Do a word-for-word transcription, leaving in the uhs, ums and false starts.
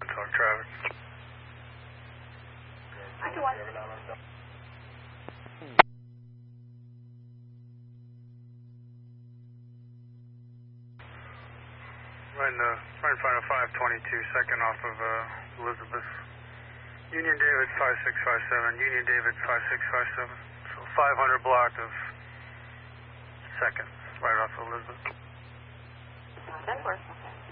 Talk traffic. I do one. Right in, the, right in front of five twenty-two, second off of uh, Elizabeth. Union David five six five seven, Union David five six five seven. So five hundred block of second, right off of Elizabeth. That works. Okay.